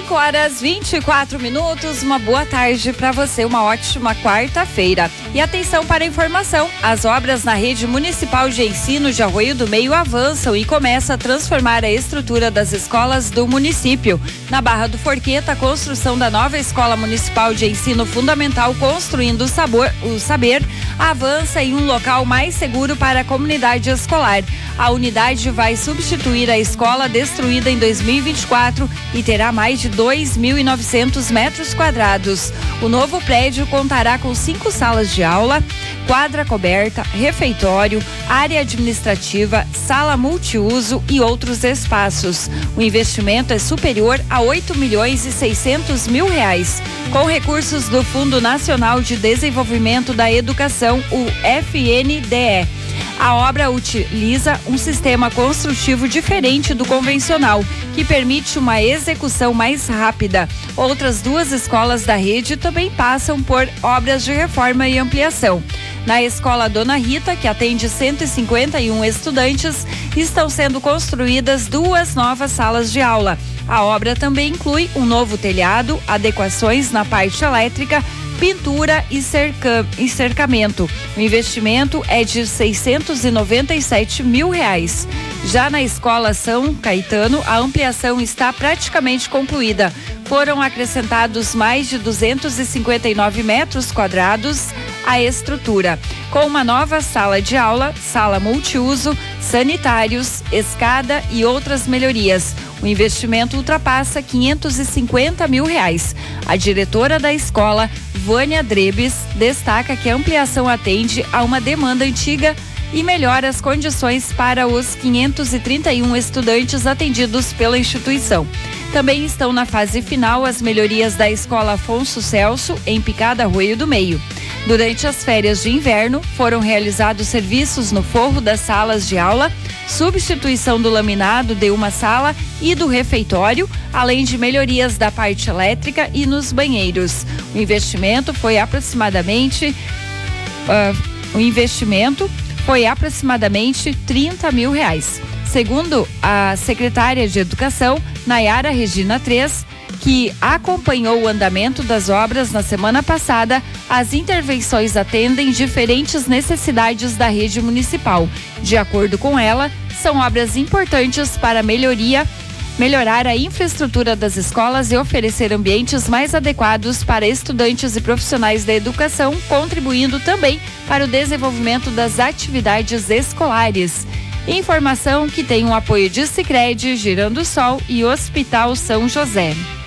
5h24, uma boa tarde para você, uma ótima quarta-feira. E atenção para a informação, as obras na rede municipal de ensino de Arroio do Meio avançam e começam a transformar a estrutura das escolas do município. Na Barra do Forqueta, a construção da nova Escola Municipal de Ensino Fundamental Construindo o Saber avança em um local mais seguro para a comunidade escolar. A unidade vai substituir a escola destruída em 2024 e terá mais de 2.900 metros quadrados. O novo prédio contará com 5 salas de aula, quadra coberta, refeitório, área administrativa, sala multiuso e outros espaços. O investimento é superior a R$8.600.000, com recursos do Fundo Nacional de Desenvolvimento da Educação, o FNDE. A obra utiliza um sistema construtivo diferente do convencional, que permite uma execução mais rápida. Outras 2 escolas da rede também passam por obras de reforma e ampliação. Na Escola Dona Rita, que atende 151 estudantes, estão sendo construídas 2 novas salas de aula. A obra também inclui um novo telhado, adequações na parte elétrica, pintura e cercamento. O investimento é de R$697.000. Já na Escola São Caetano, a ampliação está praticamente concluída. Foram acrescentados mais de 259 metros quadrados à estrutura, com uma nova sala de aula, sala multiuso, sanitários, escada e outras melhorias. O investimento ultrapassa R$550.000. A diretora da escola, Vânia Drebes, destaca que a ampliação atende a uma demanda antiga e melhora as condições para os 531 estudantes atendidos pela instituição. Também estão na fase final as melhorias da Escola Afonso Celso, em Picada, Arroio do Meio. Durante as férias de inverno, foram realizados serviços no forro das salas de aula, substituição do laminado de uma sala e do refeitório, além de melhorias da parte elétrica e nos banheiros. O investimento foi aproximadamente R$30.000. Segundo a secretária de Educação, Nayara Regina Tres, que acompanhou o andamento das obras na semana passada, as intervenções atendem diferentes necessidades da rede municipal. De acordo com ela, são obras importantes para melhorar a infraestrutura das escolas e oferecer ambientes mais adequados para estudantes e profissionais da educação, contribuindo também para o desenvolvimento das atividades escolares. Informação que tem o apoio de Sicredi, Girando Sol e Hospital São José.